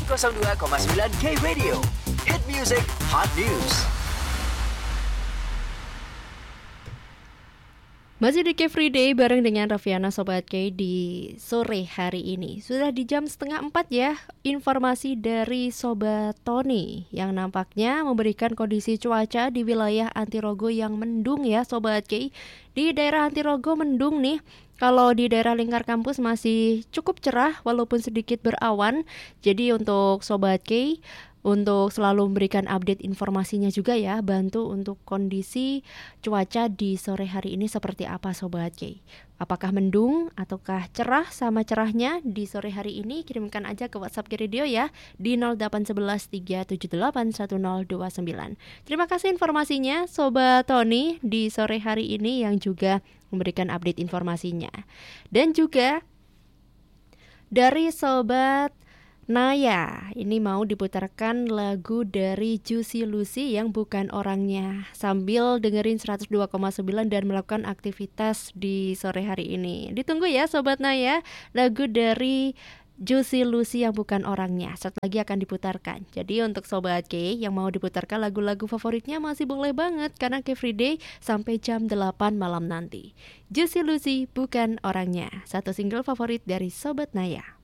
102,9 K Radio. Hit music, hot news. Masih di Free Day bareng dengan Raffiana Sobat K di sore hari ini. Sudah di jam 3:30 ya. Informasi dari Sobat Tony yang nampaknya memberikan kondisi cuaca di wilayah Antirogo yang mendung ya Sobat K. Di daerah Antirogo mendung nih. Kalau di daerah lingkar kampus masih cukup cerah walaupun sedikit berawan. Jadi untuk Sobat K, untuk selalu memberikan update informasinya juga ya, bantu untuk kondisi cuaca di sore hari ini seperti apa Sobat K. Apakah mendung ataukah cerah sama cerahnya di sore hari ini? Kirimkan aja ke WhatsApp Radio ya di 0811 378 1029. Terima kasih informasinya Sobat Tony di sore hari ini yang juga memberikan update informasinya. Dan juga dari Sobat Naya, ini mau diputarkan lagu dari Juicy Lucy yang bukan orangnya sambil dengerin 102,9 dan melakukan aktivitas di sore hari ini. Ditunggu ya Sobat Naya, lagu dari Juicy Lucy yang bukan orangnya. Saat lagi akan diputarkan. Jadi untuk Sobat K yang mau diputarkan lagu-lagu favoritnya masih boleh banget karena Free Day sampai jam 8 malam nanti. Juicy Lucy bukan orangnya, satu single favorit dari Sobat Naya.